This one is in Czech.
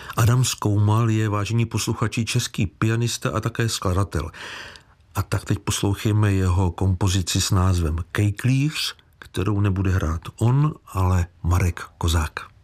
Adam Skoumal je, vážení posluchači, český pianista a také skladatel. A tak teď poslouchejme jeho kompozici s názvem Kejklíř, kterou nebude hrát on, ale Marek Kozák.